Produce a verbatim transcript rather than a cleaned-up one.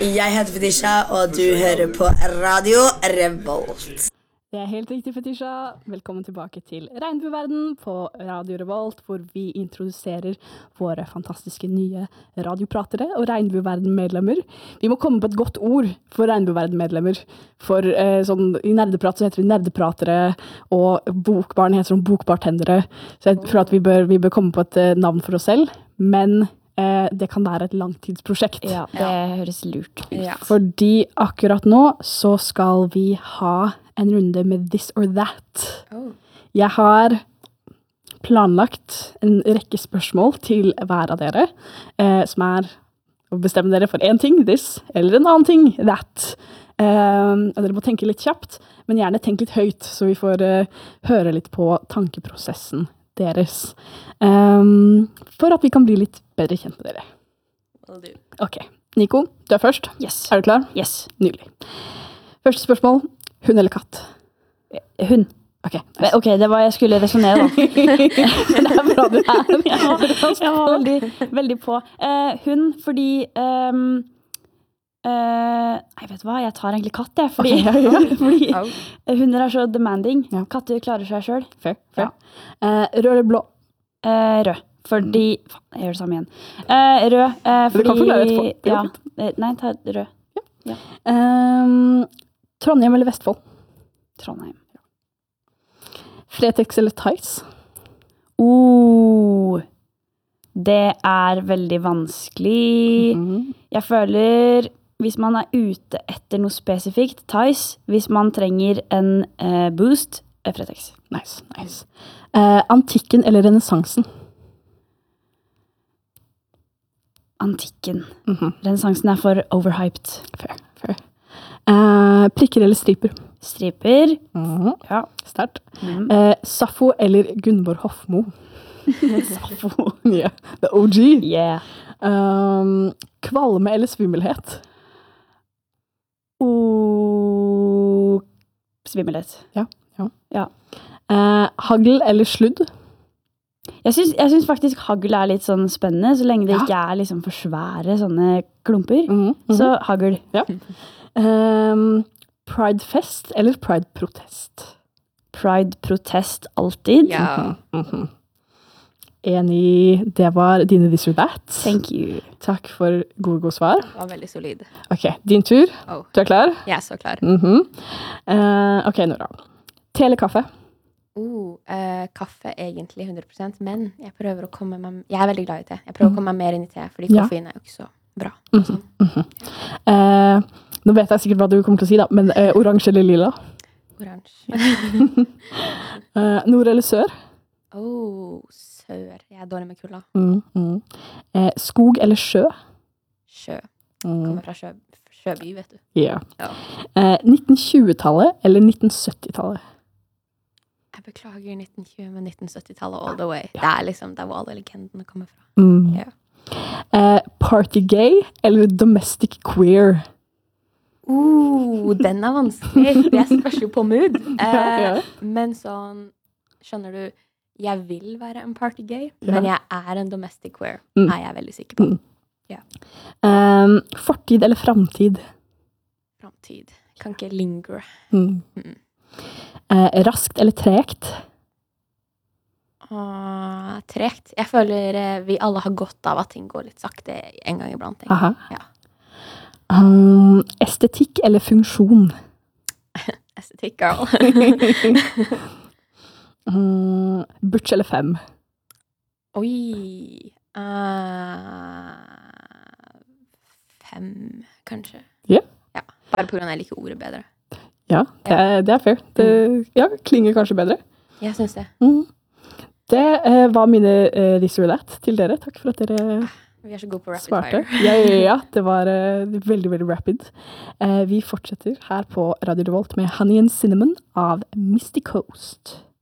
Jeg heter Fetisha, og du hører på Radio Revolt. Det er helt riktig, Fetisha. Velkommen tilbake til Regnbueverden på Radio Revolt, hvor vi introduserer våre fantastiske nye radiopratere og Regnbueverden-medlemmer. Vi må komme på et godt ord for Regnbueverden-medlemmer. For eh, sånn, i nerdeprat så heter vi nerdepratere, og bokbarn heter sånn bokbartendere. Så jeg tror at vi bør, vi bør komme på et eh, navn for oss selv, men eh, det kan være et langtidsprosjekt. Ja, det høres lurt ut. Ja. Fordi akkurat nå så skal vi ha en runde med This or That. Oh. Jeg har planlagt en rekke spørsmål til hver av dere, eh, som er å bestemme dere for en ting, this, eller en annen ting, that. Eh, dere må tenke litt kjapt, men gjerne tenk litt høyt, så vi får eh, høre litt på tankeprosessen deres. Um, for at vi kan bli litt bedre kjent med dere. Ok, Nico, du er først. Yes. Er du klar? Yes. Nydelig. Første spørsmål. Hund eller katt? Hund. Ok, nice. Ok, det var jeg skulle resonere da. Det er bra du er. Jeg var, jeg var veldig, veldig på. Uh, hund, fordi... Um, uh, jeg vet hva, jeg tar egentlig katt, jeg. Fordi, okay, ja, ja. fordi oh. hunder er så demanding. Ja. Katter klarer seg selv. Fair, fair. Ja. Uh, rød eller blå? Uh, rød. Fordi... Faen, jeg gjør det samme igjen. Uh, rød, uh, fordi... Du kan få lære etterpå. Ja. Uh, nei, ta rød. Ja. Ja. Um, Trondheim eller Vestfold? Trondheim. Fretex eller Theis? Oh, det er veldig vanskelig. Mm-hmm. Jeg føler, hvis man er ute etter noe spesifikt, Theis. Hvis man trenger en uh, boost, er Fretex. Nice, nice. Uh, antikken eller renessansen? Antikken. Mm-hmm. Renessansen er for overhyped. Fair, fair. Uh, prikker eller striper? Striper. Mm-hmm. Ja. Stert. Mm. Uh, Saffo eller Gunvor Hofmo? Saffo. Yeah, the O G. Yeah. Um, kvalme eller svimmelhet? Oh, svimmelhet. Ja. ja. ja. Uh, hagl eller sludd? Jeg synes, jeg synes faktisk hagl er litt sånn spennende, så lenge det ja. ikke er liksom for svære sånne klumper. Mm -hmm. Så hagl. Ja. Um, Pride-fest eller Pride-protest? Pride-protest alltid. Ja. Mm -hmm. Enig, det var dine this or that. Thank you. Takk for gode, gode svar. Det var veldig solid. Ok, din tur. Oh. Du er klar? Jeg er så klar. Mm -hmm. uh, ok, Nora. Te eller kaffe? Uh, uh, kaffe egentlig hundre prosent, men jeg prøver å komme meg... Jeg er veldig glad i te. Jeg prøver mm. å komme meg mer inn i te, fordi koffein ja. er jo ikke så bra. Mm -hmm. Mm -hmm. Uh, nå vet jeg sikkert hva du kommer til å si da, men uh, oransje eller lila? Oransje. uh, nord eller sør? Oh, sør. Jeg er dårlig med kulda. Mm -hmm. uh, skog eller sjø? Sjø. Mm. Kommer fra sjø, sjøby, vet du. Yeah. Ja. Uh, nitten tjue-tallet eller nitten sytti-tallet? Jeg beklager nitten tjue, men nitten sytti-tallet all the way. Ja. Det er liksom der hvor alle legendene kommer fra. Mm. Ja. Uh, party gay eller domestic queer? Uh, den er vanskelig. Det spørs jo på mood. Uh, ja, ja. Men sånn, skjønner du, jeg vil være en party gay, ja. men jeg er en domestic queer, mm. er jeg veldig sikker på. Mm. Ja. Um, fortid eller framtid? Framtid. Kan ikke linger. Mm. Mm. Uh, raskt eller tregt? Uh, tregt. Jeg føler uh, vi alle har godt av at ting går litt sakte en gang iblant. Aha. Ja. Um, estetikk eller funksjon? Estetikk, girl. um, butch eller fem? Oi. Uh, fem, kanskje. Yeah. Ja. Bare på grunn av jeg liker ordet bedre. Ja, det er, det er fair. Det ja, klinger kanskje bedre. Jeg synes det. Mm. Det uh, var mine uh, this or that til dere. Takk for at dere Vi er så gode på rapid svarte. fire. Ja, ja, ja. Det var uh, veldig, veldig rapid. Uh, vi fortsetter her på Radio Revolt med Honey and Cinnamon av Misty Coast.